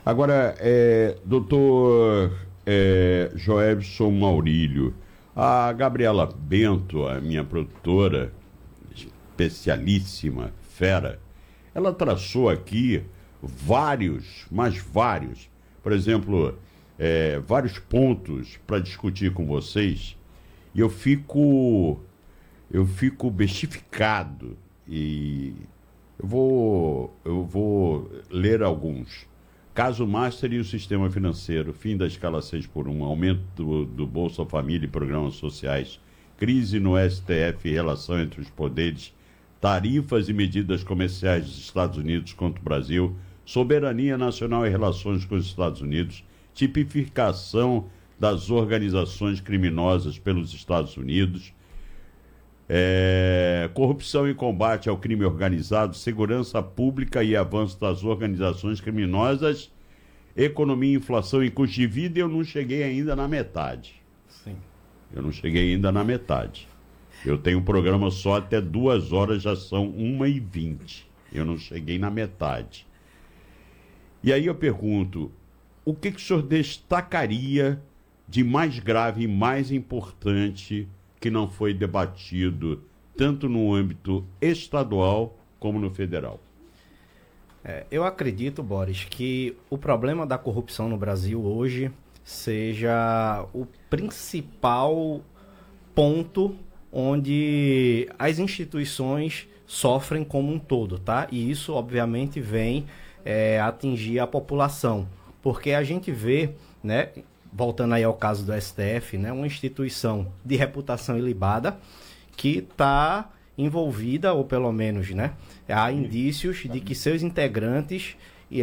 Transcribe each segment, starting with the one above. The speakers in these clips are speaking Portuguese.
Agora, doutor Joelson Maurílio, a Gabriela Bento, a minha produtora, especialíssima, fera, ela traçou aqui vários, por exemplo, vários pontos para discutir com vocês, e eu fico bestificado, e eu vou ler alguns. Caso Master e o sistema financeiro, fim da escala 6x1, aumento do Bolsa Família e programas sociais, crise no STF e relação entre os poderes, tarifas e medidas comerciais dos Estados Unidos contra o Brasil, soberania nacional e relações com os Estados Unidos, tipificação das organizações criminosas pelos Estados Unidos, corrupção e combate ao crime organizado, segurança pública e avanço das organizações criminosas, economia, inflação e custo de vida. Eu não cheguei ainda na metade. Sim. Eu não cheguei ainda na metade. Eu tenho um programa só até 2 horas, já são 1h20. Eu não cheguei na metade. E aí eu pergunto, o que o senhor destacaria de mais grave e mais importante que não foi debatido tanto no âmbito estadual como no federal? Eu acredito, Boris, que o problema da corrupção no Brasil hoje seja o principal ponto onde as instituições sofrem como um todo, tá? E isso, obviamente, vem atingir a população, porque a gente vê, né, voltando aí ao caso do STF, né, uma instituição de reputação ilibada que está envolvida, ou pelo menos, né, há indícios de que seus integrantes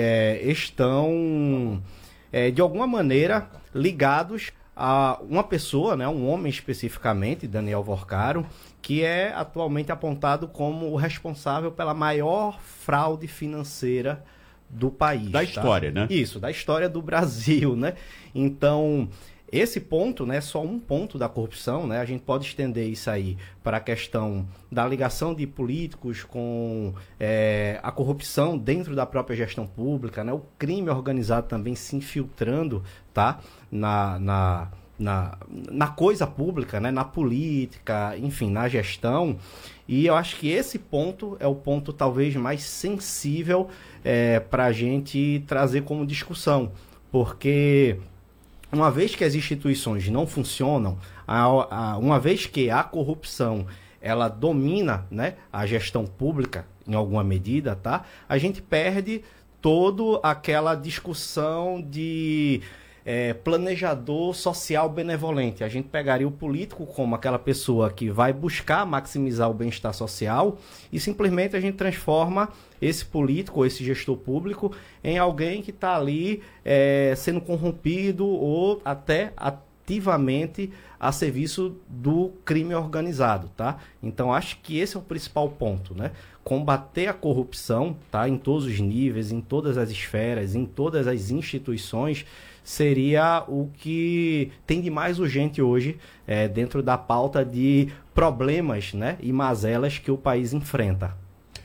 estão, de alguma maneira, ligados a uma pessoa, né, um homem especificamente, Daniel Vorcaro, que é atualmente apontado como o responsável pela maior fraude financeira do país. Da história, né? Isso, da história do Brasil, né? Então, esse ponto, né, só um ponto da corrupção, né? A gente pode estender isso aí para a questão da ligação de políticos com a corrupção dentro da própria gestão pública, né? O crime organizado também se infiltrando, tá? Na coisa pública, né? Na política, enfim, na gestão. E eu acho que esse ponto é o ponto talvez mais sensível para a gente trazer como discussão, porque uma vez que as instituições não funcionam, uma vez que a corrupção ela domina, né, a gestão pública em alguma medida, tá? A gente perde toda aquela discussão de planejador social benevolente. A gente pegaria o político como aquela pessoa que vai buscar maximizar o bem-estar social e simplesmente a gente transforma esse político ou esse gestor público em alguém que está ali sendo corrompido ou até ativamente a serviço do crime organizado, tá? Então acho que esse é o principal ponto, né? Combater a corrupção, tá? Em todos os níveis, em todas as esferas, em todas as instituições, seria o que tem de mais urgente hoje dentro da pauta de problemas, né, e mazelas que o país enfrenta.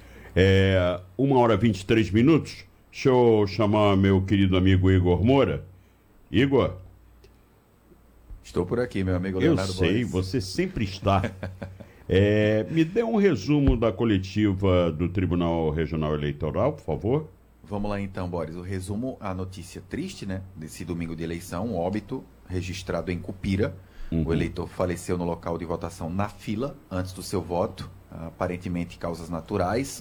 1h23. Deixa eu chamar meu querido amigo Igor Moura. Igor? Estou por aqui, meu amigo Leonardo Boris. Eu sei, você sempre está. Me dê um resumo da coletiva do Tribunal Regional Eleitoral, por favor. Vamos lá então, Boris. O resumo, a notícia triste, né, desse domingo de eleição, um óbito registrado em Cupira. O eleitor faleceu no local de votação na fila, antes do seu voto, aparentemente causas naturais.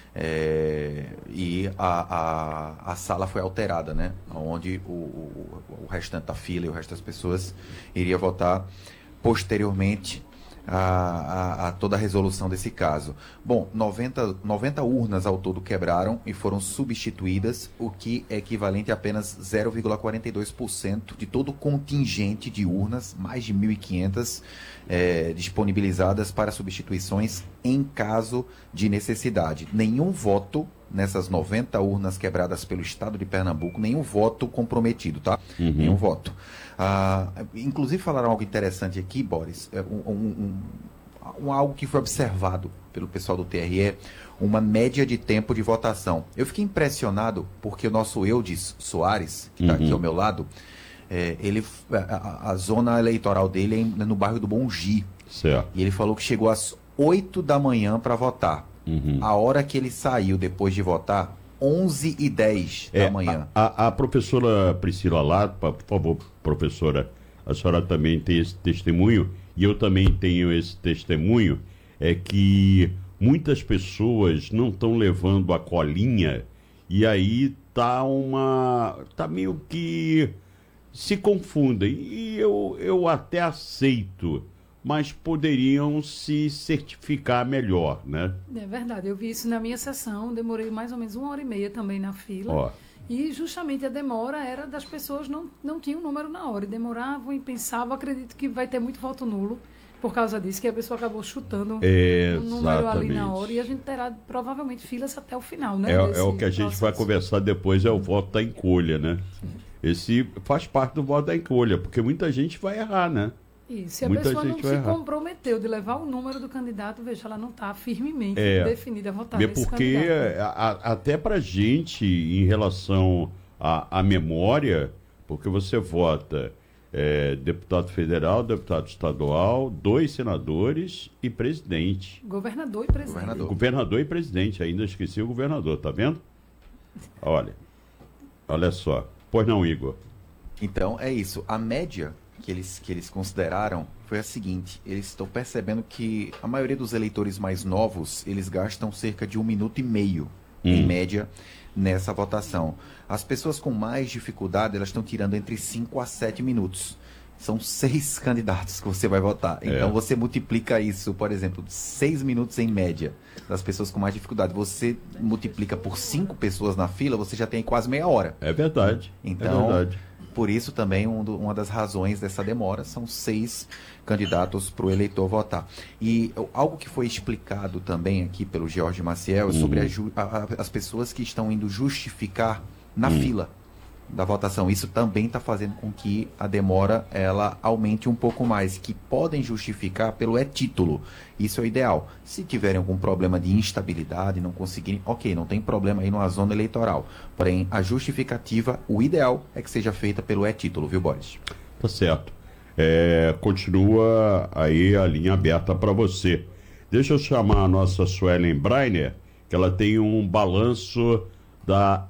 E a sala foi alterada, né, onde o restante da fila e o resto das pessoas iria votar posteriormente a toda a resolução desse caso. Bom, 90 urnas ao todo quebraram e foram substituídas, o que é equivalente a apenas 0,42% de todo o contingente de urnas, mais de 1.500 disponibilizadas para substituições em caso de necessidade. Nenhum voto nessas 90 urnas quebradas pelo estado de Pernambuco, nenhum voto comprometido, tá? Nenhum voto. Inclusive falaram algo interessante aqui, Boris, algo que foi observado pelo pessoal do TRE, uma média de tempo de votação. Eu fiquei impressionado porque o nosso Eudes Soares, que está aqui ao meu lado, a zona eleitoral dele é no bairro do Bongi. Certo. E ele falou que chegou às 8 da manhã para votar. A hora que ele saiu depois de votar, 11h10 da manhã. A professora Priscila Lapa, por favor, professora, a senhora também tem esse testemunho, e eu também tenho esse testemunho, é que muitas pessoas não estão levando a colinha, e aí tá meio que se confundem. E eu até aceito, mas poderiam se certificar melhor, né? É verdade, eu vi isso na minha sessão, demorei mais ou menos 1h30 também na fila. E justamente a demora era das pessoas não tinham número na hora, e demoravam e pensavam, acredito que vai ter muito voto nulo, por causa disso, que a pessoa acabou chutando o número ali na hora, e a gente terá provavelmente filas até o final, né? É o que a gente vai conversar depois, é o voto da encolha, né? Esse faz parte do voto da encolha, porque muita gente vai errar, né? Isso, se a pessoa não se comprometeu de levar o número do candidato, veja, ela não está firmemente definida a votar nesse porque até para a gente, em relação à memória, porque você vota deputado federal, deputado estadual, 2 senadores e presidente. Governador e presidente. Governador e presidente, ainda esqueci o governador, tá vendo? Olha só. Pois não, Igor. Então, é isso. A média que eles consideraram foi a seguinte: eles estão percebendo que a maioria dos eleitores mais novos, eles gastam cerca de 1,5 minuto, em média, nessa votação. As pessoas com mais dificuldade, elas estão tirando entre 5 a 7 minutos. São 6 candidatos que você vai votar. Então, você multiplica isso, por exemplo, 6 minutos em média das pessoas com mais dificuldade. Você multiplica por 5 pessoas na fila, você já tem quase meia hora. É verdade. Então, por isso também uma das razões dessa demora são 6 candidatos para o eleitor votar. E algo que foi explicado também aqui pelo George Maciel é sobre as pessoas que estão indo justificar na fila da votação. Isso também está fazendo com que a demora ela aumente um pouco mais, que podem justificar pelo título. Isso é o ideal. Se tiverem algum problema de instabilidade, não conseguirem, ok, não tem problema aí numa zona eleitoral. Porém, a justificativa, o ideal é que seja feita pelo título, viu, Boris? Tá certo. Continua aí a linha aberta para você. Deixa eu chamar a nossa Suelen Breiner, que ela tem um balanço da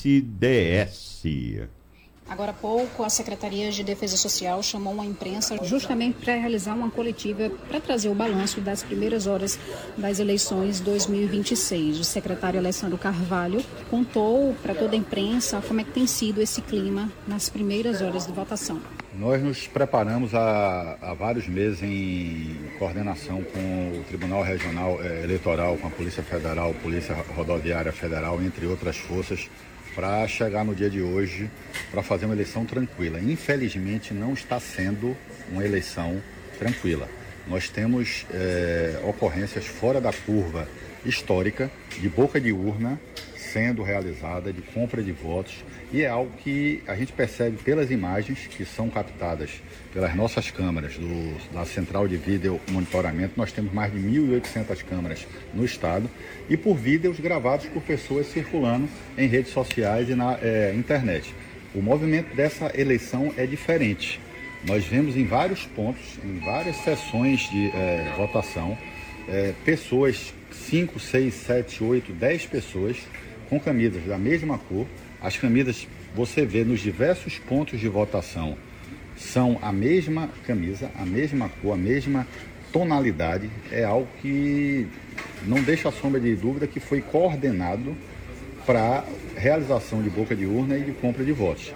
SDS. Agora há pouco, a Secretaria de Defesa Social chamou uma imprensa justamente para realizar uma coletiva para trazer o balanço das primeiras horas das eleições 2026. O secretário Alessandro Carvalho contou para toda a imprensa como é que tem sido esse clima nas primeiras horas de votação. Nós nos preparamos há vários meses em coordenação com o Tribunal Regional Eleitoral, com a Polícia Federal, Polícia Rodoviária Federal, entre outras forças, para chegar no dia de hoje para fazer uma eleição tranquila. Infelizmente, não está sendo uma eleição tranquila. Nós temos ocorrências fora da curva histórica, de boca de urna, sendo realizada, de compra de votos, e é algo que a gente percebe pelas imagens que são captadas pelas nossas câmeras da Central de Vídeo Monitoramento. Nós temos mais de 1.800 câmeras no estado, e por vídeos gravados por pessoas circulando em redes sociais e na internet. O movimento dessa eleição é diferente. Nós vemos em vários pontos, em várias sessões de votação, pessoas, 5, 6, 7, 8, 10 pessoas com camisas da mesma cor. As camisas, você vê nos diversos pontos de votação, são a mesma camisa, a mesma cor, a mesma tonalidade. É algo que não deixa sombra de dúvida que foi coordenado para realização de boca de urna e de compra de votos.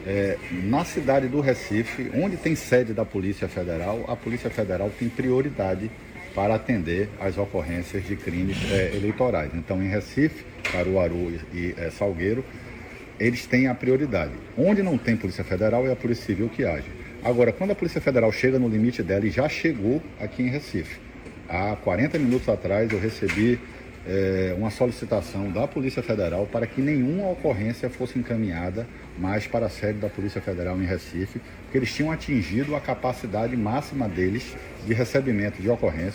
Na cidade do Recife, onde tem sede da Polícia Federal, a Polícia Federal tem prioridade para atender às ocorrências de crimes eleitorais. Então, em Recife, Caruaru e Salgueiro, eles têm a prioridade. Onde não tem Polícia Federal, é a Polícia Civil que age. Agora, quando a Polícia Federal chega no limite dela, e já chegou aqui em Recife, há 40 minutos atrás eu recebi uma solicitação da Polícia Federal para que nenhuma ocorrência fosse encaminhada mais para a sede da Polícia Federal em Recife, porque eles tinham atingido a capacidade máxima deles de recebimento de ocorrências,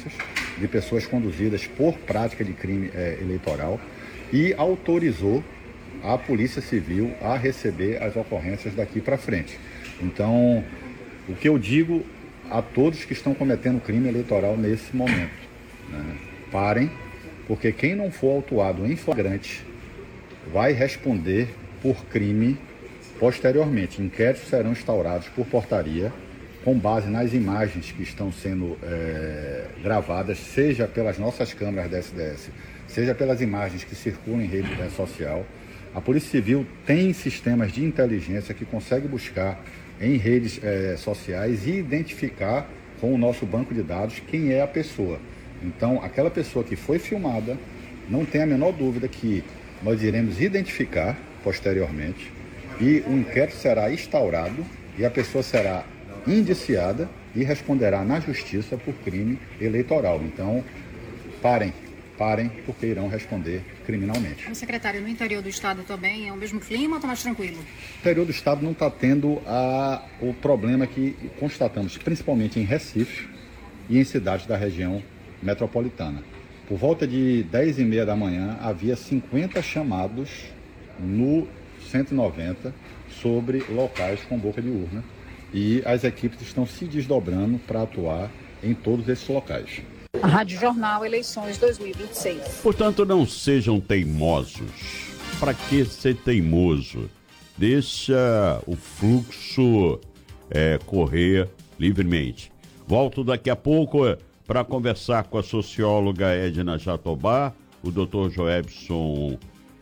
de pessoas conduzidas por prática de crime eleitoral e autorizou a Polícia Civil a receber as ocorrências daqui para frente. Então, o que eu digo a todos que estão cometendo crime eleitoral nesse momento, né? Parem, porque quem não for autuado em flagrante vai responder por crime posteriormente. Inquéritos serão instaurados por portaria com base nas imagens que estão sendo gravadas, seja pelas nossas câmeras da SDS, seja pelas imagens que circulam em rede social. A Polícia Civil tem sistemas de inteligência que consegue buscar em redes sociais e identificar com o nosso banco de dados quem é a pessoa. Então, aquela pessoa que foi filmada, não tem a menor dúvida que nós iremos identificar posteriormente e o inquérito será instaurado e a pessoa será indiciada e responderá na justiça por crime eleitoral. Então, parem, porque irão responder criminalmente. Secretário, no interior do estado também é o mesmo clima ou está mais tranquilo? O interior do estado não está tendo o problema que constatamos, principalmente em Recife e em cidades da região metropolitana. Por volta de 10h30 da manhã, havia 50 chamados no 190 sobre locais com boca de urna. E as equipes estão se desdobrando para atuar em todos esses locais. A Rádio Jornal Eleições 2026. Portanto, não sejam teimosos. Para que ser teimoso? Deixa o fluxo correr livremente. Volto daqui a pouco para conversar com a socióloga Edna Jatobá, o Dr. Joebson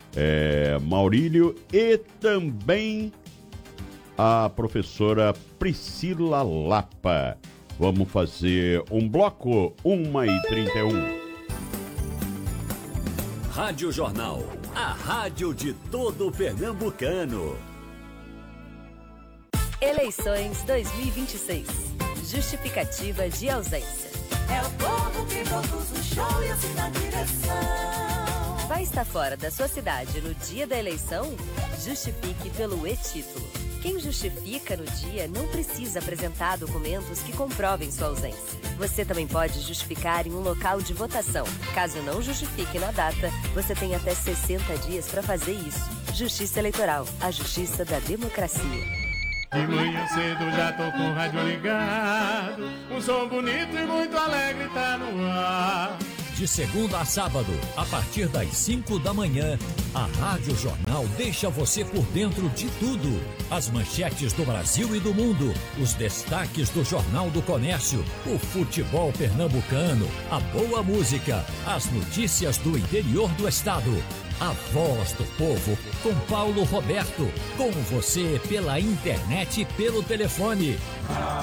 Maurílio e também a professora Priscila Lapa. Vamos fazer um bloco, 1h31. Rádio Jornal, a rádio de todo pernambucano. Eleições 2026. Justificativa de ausência. É o povo que produz o show e assim na direção. Vai estar fora da sua cidade no dia da eleição? Justifique pelo e-título. Quem justifica no dia não precisa apresentar documentos que comprovem sua ausência. Você também pode justificar em um local de votação. Caso não justifique na data, você tem até 60 dias para fazer isso. Justiça Eleitoral, a justiça da democracia. De manhã cedo já tô com o rádio ligado, um som bonito e muito alegre tá no ar. De segunda a sábado, a partir das 5 da manhã, a Rádio Jornal deixa você por dentro de tudo. As manchetes do Brasil e do mundo, os destaques do Jornal do Comércio, o futebol pernambucano, a boa música, as notícias do interior do estado. A Voz do Povo, com Paulo Roberto. Com você pela internet e pelo telefone.